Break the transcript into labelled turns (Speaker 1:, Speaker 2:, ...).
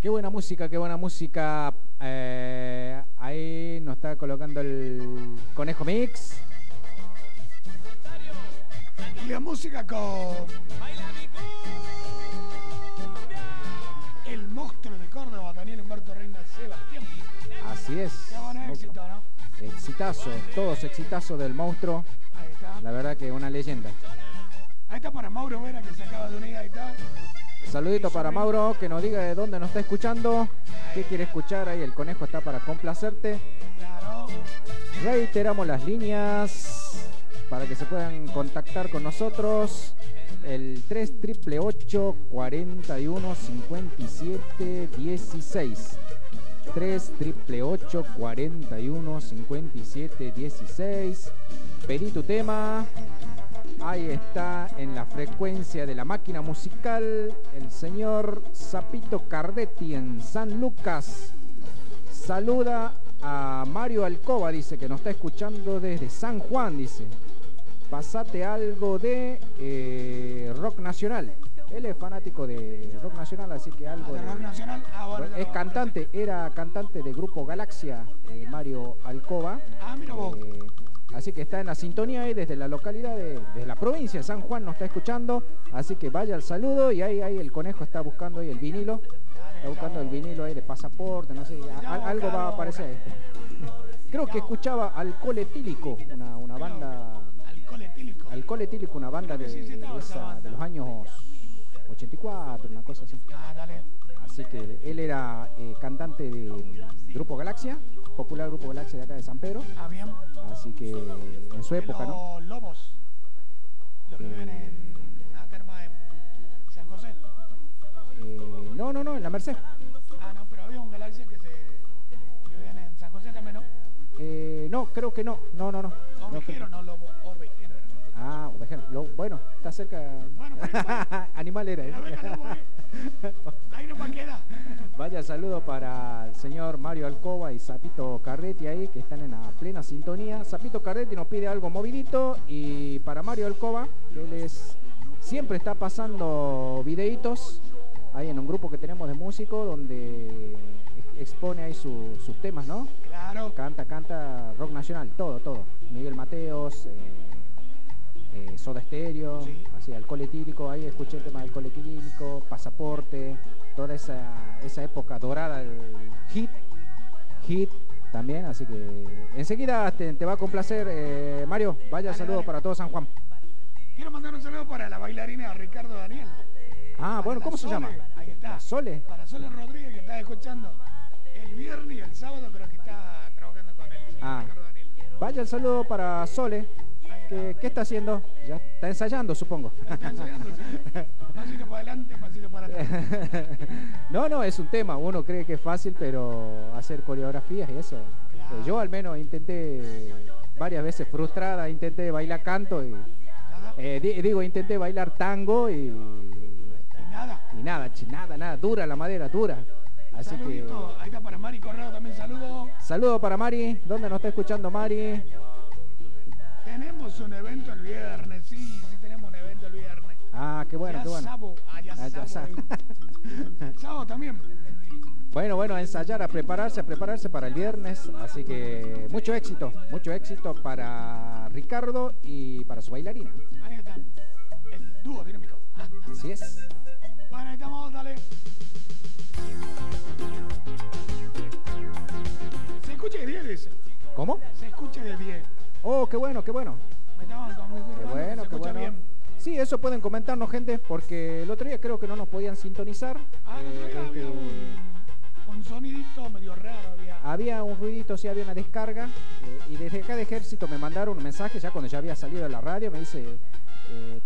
Speaker 1: Qué buena música, qué buena música. Ahí nos está colocando el Conejo Mix.
Speaker 2: Y la música con el monstruo de Córdoba, Daniel Humberto Reina Sebastián.
Speaker 1: Así es.
Speaker 2: Qué buen éxito, ¿no?
Speaker 1: Exitazo, todos exitazos del monstruo.
Speaker 2: Ahí está.
Speaker 1: La verdad que una leyenda.
Speaker 2: Ahí está para Mauro Vera, que se acaba de unir, ahí está.
Speaker 1: Saludito para Mauro, que nos diga de dónde nos está escuchando, qué quiere escuchar. Ahí el Conejo está para complacerte.
Speaker 2: Claro.
Speaker 1: Reiteramos las líneas para que se puedan contactar con nosotros. El 3888 41 57 16. 3888 41 57 16. Pedí tu tema. Ahí está en la frecuencia de la máquina musical el señor Sapito Cardetti en San Lucas. Saluda a Mario Alcoba, dice que nos está escuchando desde San Juan, dice. Pasate algo de rock nacional. Él es fanático de rock nacional, así que algo
Speaker 2: de rock nacional.
Speaker 1: Bueno, es cantante, era cantante del grupo Galaxia, Mario Alcoba.
Speaker 2: Mira vos.
Speaker 1: Así que está en la sintonía ahí desde la localidad desde la provincia de San Juan, nos está escuchando. Así que vaya al saludo y ahí el Conejo está buscando ahí el vinilo. Está buscando el vinilo ahí de Pasaporte, no sé, algo va a aparecer ahí. Creo que escuchaba Alcohol Etílico, una banda. Alcohol Etílico, una banda de los años 84, una cosa así.
Speaker 2: Dale.
Speaker 1: Así que él era cantante de Grupo Galaxia, popular Grupo Galaxia de acá de San Pedro.
Speaker 2: Bien.
Speaker 1: Así que en su época, ¿no?
Speaker 2: Los Lobos, los que viven en la Terma en San José.
Speaker 1: No, en la Merced.
Speaker 2: No, pero había un Galaxia que viven en San José también, ¿no?
Speaker 1: No, creo que no.
Speaker 2: Ovejero, no lobo, ovejero.
Speaker 1: Ovejero. Bueno, está cerca.
Speaker 2: Bueno,
Speaker 1: Animal era.
Speaker 2: Ahí no queda.
Speaker 1: Vaya saludo para el señor Mario Alcoba y Sapito Cardetti ahí, que están en la plena sintonía. Sapito Cardetti nos pide algo movidito, y para Mario Alcoba, que él siempre está pasando videitos ahí en un grupo que tenemos de músicos donde expone ahí sus temas, ¿no?
Speaker 2: Claro.
Speaker 1: Canta rock nacional, todo. Miguel Mateos, Soda Stereo, sí. Así, Alcohol Etílico, ahí escuché el tema del Alcohol Etílico, Pasaporte, toda esa época dorada, el hit también, así que enseguida te va a complacer, Mario. Vaya, saludo para todo San Juan.
Speaker 2: Quiero mandar un saludo para la bailarina Ricardo Daniel.
Speaker 1: Bueno, ¿cómo se llama?
Speaker 2: Ahí está.
Speaker 1: ¿La Sole?
Speaker 2: Para Sole Rodríguez, que está escuchando el viernes y el sábado, creo que está trabajando con él. Ricardo Daniel. Vaya el saludo para Sole.
Speaker 1: ¿Qué está haciendo? Ya está ensayando, supongo.
Speaker 2: Está ensayando, sí. Pasito para adelante, pasito para atrás.
Speaker 1: No, es un tema. Uno cree que es fácil, pero hacer coreografías y eso. Claro. Yo al menos intenté varias veces frustrada, intenté bailar canto y intenté bailar tango y nada, dura la madera, dura. Así
Speaker 2: saludito. Ahí está para Mari Corrado también, saludo.
Speaker 1: Saludo para Mari. ¿Dónde nos está escuchando Mari?
Speaker 2: Tenemos un evento el viernes, sí, tenemos un evento el viernes.
Speaker 1: Qué bueno, qué bueno.
Speaker 2: Sábado también.
Speaker 1: Bueno, a ensayar, a prepararse para el viernes. Así que mucho éxito para Ricardo y para su bailarina.
Speaker 2: Ahí está, el dúo dinámico.
Speaker 1: Así es.
Speaker 2: Bueno, ahí estamos, dale. Se escucha de 10, dice.
Speaker 1: ¿Cómo?
Speaker 2: Se escucha de 10.
Speaker 1: Oh, qué bueno.
Speaker 2: Qué bueno.
Speaker 1: Bien. Sí, eso pueden comentarnos, gente, porque el otro día creo que no nos podían sintonizar.
Speaker 2: El otro día había un sonidito medio raro.
Speaker 1: Había un ruidito, sí, había una descarga. Y desde acá de Ejército me mandaron un mensaje ya cuando ya había salido de la radio. Me dice,